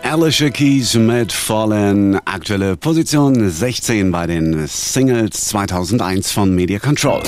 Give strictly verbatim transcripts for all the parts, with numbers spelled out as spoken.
Alicia Keys mit Fallen, aktuelle Position sechzehn bei den Singles zweitausendeins von Media Control.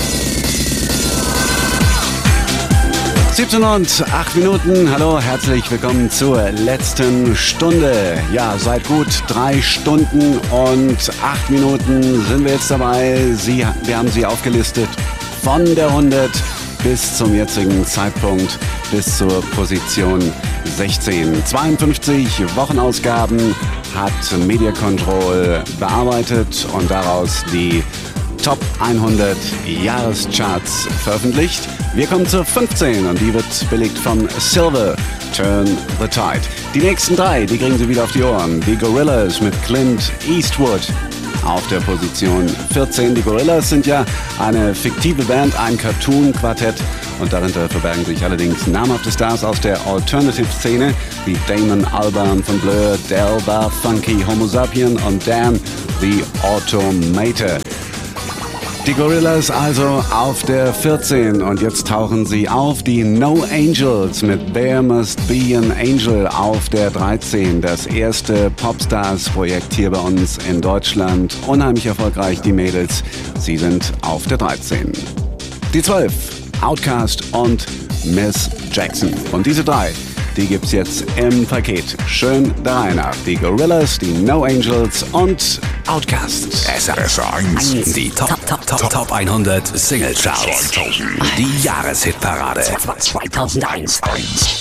siebzehn und acht Minuten, hallo, herzlich willkommen zur letzten Stunde. Ja, seit gut drei Stunden und acht Minuten sind wir jetzt dabei. Sie, wir haben sie aufgelistet von der hundert bis zum jetzigen Zeitpunkt, bis zur Position sechzehn. zweiundfünfzig Wochenausgaben hat Media Control bearbeitet und daraus die Top hundert Jahrescharts veröffentlicht. Wir kommen zur fünfzehn und die wird belegt von Silver, Turn the Tide. Die nächsten drei, die kriegen Sie wieder auf die Ohren. Die Gorillaz mit Clint Eastwood auf der Position vierzehn. Die Gorillaz sind ja eine fiktive Band, ein Cartoon-Quartett und darunter verbergen sich allerdings namhafte Stars aus der Alternative-Szene wie Damon Albarn von Blur, Delva, Funky Homo Sapien und Dan the Automator. Die Gorillaz also auf der vierzehn und jetzt tauchen sie auf. Die No Angels mit There Must Be an Angel auf der dreizehn. Das erste Popstars-Projekt hier bei uns in Deutschland. Unheimlich erfolgreich, die Mädels. Sie sind auf der dreizehn. Die zwölf, Outkast und Miss Jackson. Und diese drei, die gibt's jetzt im Paket. Schön der Reihe nach. Die Gorillaz, die No Angels und Outkast. S R eins. Die Top, Top, Top, Top hundert Single Charts. Die Jahreshitparade zweitausendeins.